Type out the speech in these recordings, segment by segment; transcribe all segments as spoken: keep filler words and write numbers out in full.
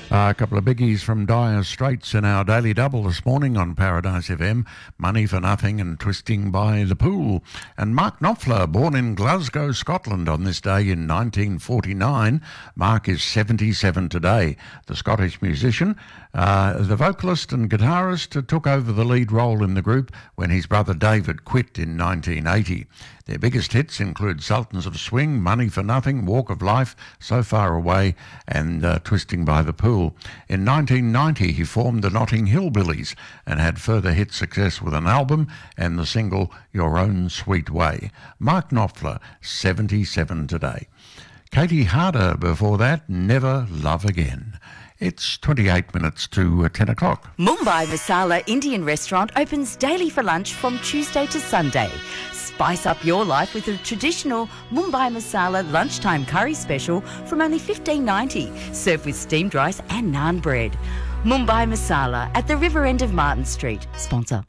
Uh, a couple of biggies from Dire Straits in our Daily Double this morning on Paradise F M. Money for Nothing and Twisting by the Pool. And Mark Knopfler, born in Glasgow, Scotland on this day in nineteen forty-nine. Mark is seventy-seven today. The Scottish musician, uh, the vocalist and guitarist, took over the lead role in the group when his brother David quit in nineteen eighty. Their biggest hits include Sultans of Swing, Money for Nothing, Walk of Life, So Far Away and uh, Twisting by the Pool. In nineteen ninety, he formed the Notting Hill Billies and had further hit success with an album and the single Your Own Sweet Way. Mark Knopfler, seventy-seven today. Katie Harder before that, Never Love Again. It's twenty-eight minutes to uh, ten o'clock. Mumbai Masala Indian Restaurant opens daily for lunch from Tuesday to Sunday. Spice up your life with a traditional Mumbai Masala lunchtime curry special from only fifteen ninety, served with steamed rice and naan bread. Mumbai Masala at the river end of Martin Street. Sponsor.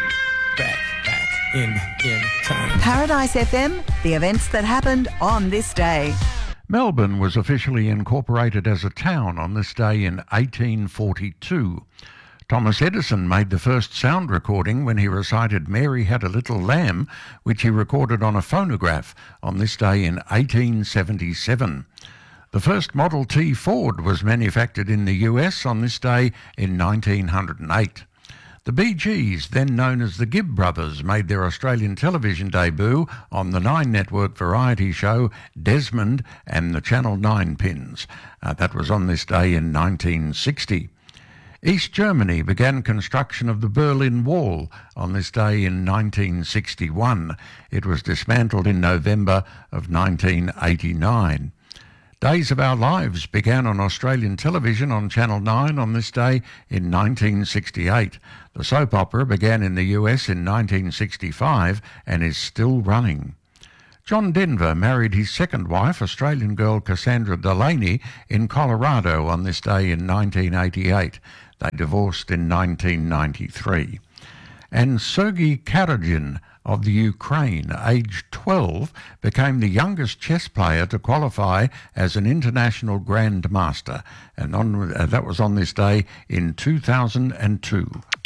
Back, back, in, in time. Paradise F M, the events that happened on this day. Melbourne was officially incorporated as a town on this day in eighteen forty-two. Thomas Edison made the first sound recording when he recited Mary Had a Little Lamb, which he recorded on a phonograph on this day in eighteen seventy-seven. The first Model T Ford was manufactured in the U S on this day in nineteen oh eight. The Bee Gees, then known as the Gibb Brothers, made their Australian television debut on the Nine Network variety show Desmond and the Channel nine Pins. Uh, that was on this day in nineteen sixty. East Germany began construction of the Berlin Wall on this day in nineteen sixty-one. It was dismantled in November of nineteen eighty-nine. Days of Our Lives began on Australian television on Channel nine on this day in nineteen sixty-eight. The soap opera began in the U S in nineteen sixty-five and is still running. John Denver married his second wife, Australian girl Cassandra Delaney, in Colorado on this day in nineteen eighty-eight. They divorced in nineteen ninety-three. And Sergei Karagin of the Ukraine, aged twelve, became the youngest chess player to qualify as an international grandmaster, and on, uh, that was on this day in two thousand two.